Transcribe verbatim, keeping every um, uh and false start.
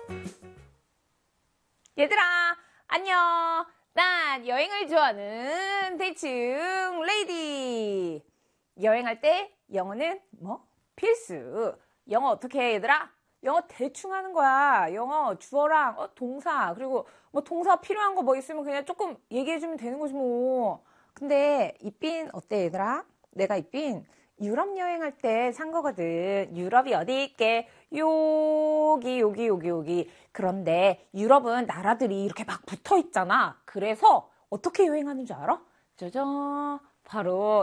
얘들아, 안녕. 난 여행을 좋아하는 대충 레이디. 여행할 때 영어는 뭐? 필수. 영어 어떻게 해, 얘들아? 영어 대충 하는 거야. 영어 주어랑 어, 동사, 그리고 뭐 동사 필요한 거 뭐 있으면 그냥 조금 얘기해주면 되는 거지 뭐. 근데 이빈 어때, 얘들아? 내가 이빈 유럽 여행할 때 산 거거든. 유럽이 어디 있게? 여기 여기 여기 여기. 그런데 유럽은 나라들이 이렇게 막 붙어 있잖아. 그래서 어떻게 여행하는 줄 알아? 짜잔, 바로